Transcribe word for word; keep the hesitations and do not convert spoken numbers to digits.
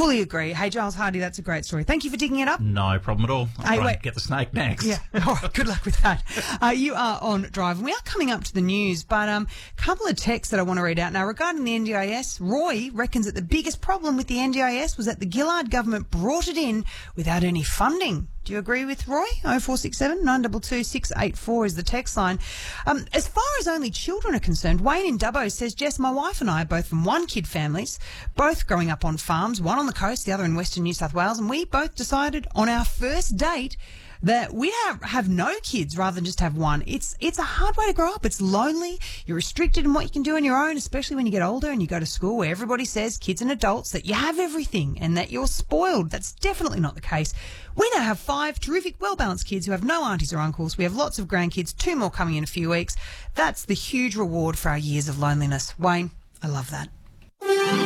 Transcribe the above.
Fully agree. Hey, Giles Hardy, that's a great story. Thank you for digging it up. No problem at all. I'll Hey, try wait. and get the snake next. Yeah. All right. Good luck with that. Uh, you are on Drive, and we are coming up to the news, but um, a couple of texts that I want to read out now regarding the N D I S. Roy reckons that the biggest problem with the N D I S was that the Gillard government brought it in without any funding. Do you agree with Roy? oh four six seven, nine two two, six eight four is the text line. Um, as far as only children are concerned, Wayne in Dubbo says, Jess, my wife and I are both from one-kid families, both growing up on farms, one on the coast, the other in Western New South Wales, and we both decided on our first date that we have, have no kids rather than just have one. It's it's a hard way to grow up. It's lonely. You're restricted in what you can do on your own, especially when you get older and you go to school where everybody says, kids and adults, that you have everything and that you're spoiled. That's definitely not the case. We now have five terrific, well-balanced kids who have no aunties or uncles. We have lots of grandkids, two more coming in a few weeks. That's the huge reward for our years of loneliness. Wayne, I love that.